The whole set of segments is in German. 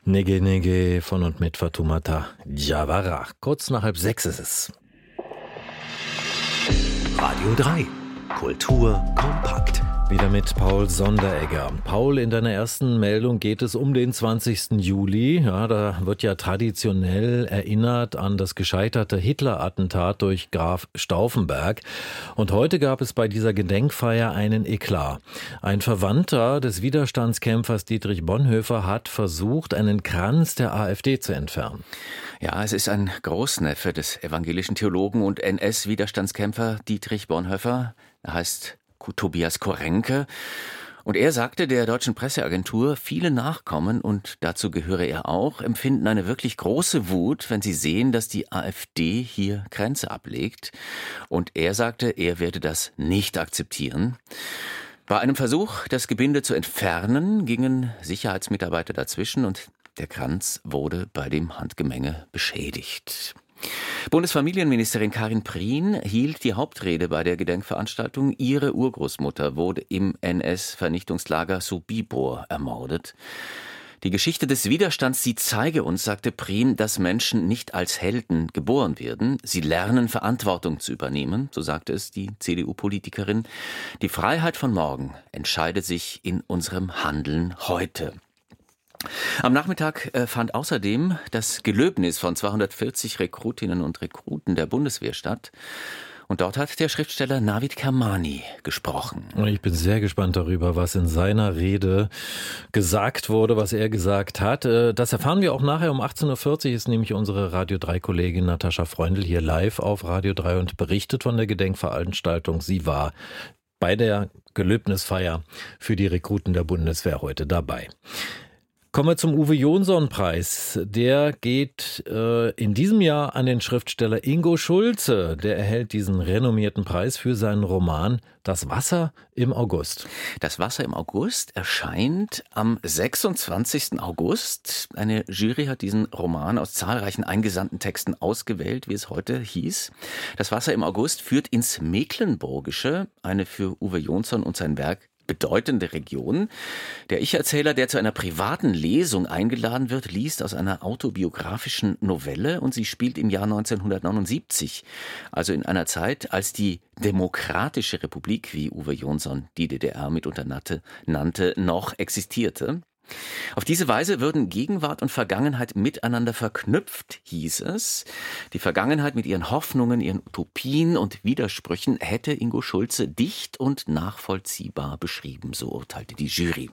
Nege Nege von und mit Fatoumata Diawara. Kurz nach 5:30 ist es. Radio 3. Kultur kompakt. Wieder mit Paul Sonderegger. Paul, in deiner ersten Meldung geht es um den 20. Juli. Ja, da wird ja traditionell erinnert an das gescheiterte Hitler-Attentat durch Graf Stauffenberg. Und heute gab es bei dieser Gedenkfeier einen Eklat. Ein Verwandter des Widerstandskämpfers Dietrich Bonhoeffer hat versucht, einen Kranz der AfD zu entfernen. Ja, es ist ein Großneffe des evangelischen Theologen und NS-Widerstandskämpfer Dietrich Bonhoeffer. Er heißt Tobias Korenke. Und er sagte der deutschen Presseagentur, viele Nachkommen, und dazu gehöre er auch, empfinden eine wirklich große Wut, wenn sie sehen, dass die AfD hier Kränze ablegt. Und er sagte, er werde das nicht akzeptieren. Bei einem Versuch, das Gebinde zu entfernen, gingen Sicherheitsmitarbeiter dazwischen und der Kranz wurde bei dem Handgemenge beschädigt. Bundesfamilienministerin Karin Prien hielt die Hauptrede bei der Gedenkveranstaltung. Ihre Urgroßmutter wurde im NS-Vernichtungslager Sobibor ermordet. Die Geschichte des Widerstands, sie zeige uns, sagte Prien, dass Menschen nicht als Helden geboren werden. Sie lernen, Verantwortung zu übernehmen, so sagte es die CDU-Politikerin. Die Freiheit von morgen entscheidet sich in unserem Handeln heute. Am Nachmittag fand außerdem das Gelöbnis von 240 Rekrutinnen und Rekruten der Bundeswehr statt. Und dort hat der Schriftsteller Navid Kermani gesprochen. Und ich bin sehr gespannt darüber, was in seiner Rede gesagt wurde, was er gesagt hat. Das erfahren wir auch nachher um 18.40 Uhr, ist nämlich unsere Radio 3-Kollegin Natascha Freundl hier live auf Radio 3 und berichtet von der Gedenkveranstaltung. Sie war bei der Gelöbnisfeier für die Rekruten der Bundeswehr heute dabei. Kommen wir zum Uwe-Jonsson-Preis. Der geht in diesem Jahr an den Schriftsteller Ingo Schulze. Der erhält diesen renommierten Preis für seinen Roman Das Wasser im August. Das Wasser im August erscheint am 26. August. Eine Jury hat diesen Roman aus zahlreichen eingesandten Texten ausgewählt, wie es heute hieß. Das Wasser im August führt ins Mecklenburgische, eine für Uwe Jonsson und sein Werk bedeutende Region. Der Ich-Erzähler, der zu einer privaten Lesung eingeladen wird, liest aus einer autobiografischen Novelle und sie spielt im Jahr 1979, also in einer Zeit, als die Demokratische Republik, wie Uwe Jonsson die DDR mitunter nannte, noch existierte. Auf diese Weise würden Gegenwart und Vergangenheit miteinander verknüpft, hieß es. Die Vergangenheit mit ihren Hoffnungen, ihren Utopien und Widersprüchen hätte Ingo Schulze dicht und nachvollziehbar beschrieben, so urteilte die Jury.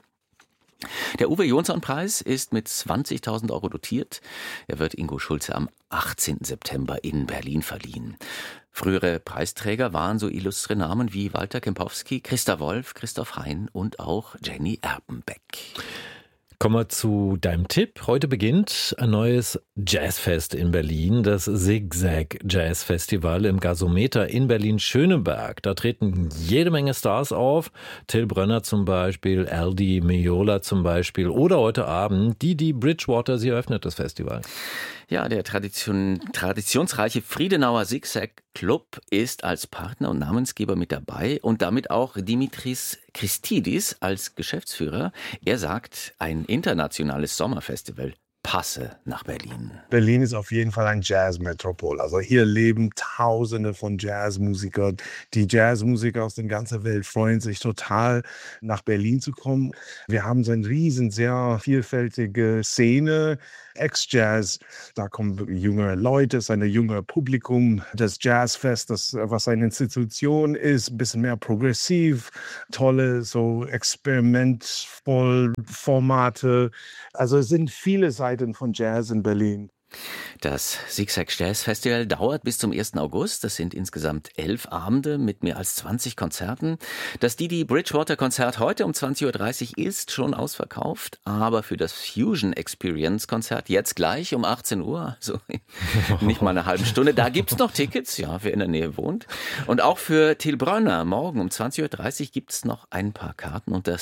Der Uwe-Jonsson-Preis ist mit 20.000 Euro dotiert. Er wird Ingo Schulze am 18. September in Berlin verliehen. Frühere Preisträger waren so illustre Namen wie Walter Kempowski, Christa Wolf, Christoph Hein und auch Jenny Erpenbeck. Kommen wir zu deinem Tipp. Heute beginnt ein neues Jazzfest in Berlin, das Zigzag Jazz Festival im Gasometer in Berlin-Schöneberg. Da treten jede Menge Stars auf. Till Brönner zum Beispiel, Aldi Meola zum Beispiel oder heute Abend Didi Bridgewater. Sie eröffnet das Festival. Ja, der traditionsreiche Friedenauer Zigzag Club ist als Partner und Namensgeber mit dabei und damit auch Dimitris Christidis als Geschäftsführer. Er sagt, ein internationales Sommerfestival passe nach Berlin. Berlin ist auf jeden Fall ein Jazzmetropol. Also hier leben Tausende von Jazzmusikern. Die Jazzmusiker aus der ganzen Welt freuen sich total, nach Berlin zu kommen. Wir haben so eine riesen, sehr vielfältige Szene. Ex-Jazz, da kommen jüngere Leute, es ist ein jüngeres Publikum. Das Jazzfest, das was eine Institution ist, ein bisschen mehr progressiv, tolle so experimentvoll Formate. Also es sind viele Seiten von Jazz in Berlin. Das Zigzag Jazz Festival dauert bis zum 1. August. Das sind insgesamt 11 Abende mit mehr als 20 Konzerten. Das Didi Bridgewater Konzert heute um 20.30 Uhr ist schon ausverkauft. Aber für das Fusion Experience Konzert jetzt gleich um 18 Uhr, also nicht mal eine halbe Stunde, da gibt's noch Tickets, ja, wer in der Nähe wohnt. Und auch für Till Brönner morgen um 20.30 Uhr gibt's noch ein paar Karten unter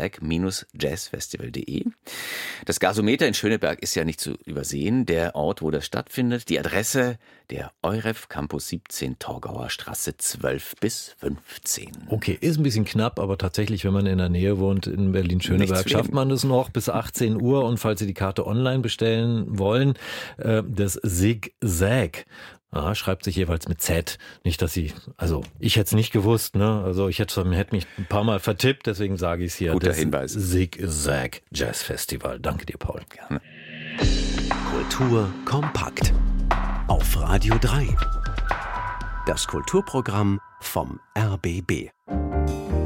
zigzag-jazzfestival.de. Das Gasometer in Schöneberg ist ja nicht zu übersehen. Der Ort, wo das stattfindet. Die Adresse der EUREF Campus 17, Torgauer Straße 12-15. Okay, ist ein bisschen knapp, aber tatsächlich, wenn man in der Nähe wohnt, in Berlin-Schöneberg, schafft man das noch bis 18 Uhr. Und falls Sie die Karte online bestellen wollen, das Zigzag. Schreibt sich jeweils mit Z. Nicht, dass ich hätte es nicht gewusst, ne? Also ich hätte mich ein paar Mal vertippt, deswegen sage ich es hier. Guter Hinweis. Zigzag Jazz Festival. Danke dir, Paul. Gerne. Kultur kompakt. Auf Radio 3. Das Kulturprogramm vom RBB.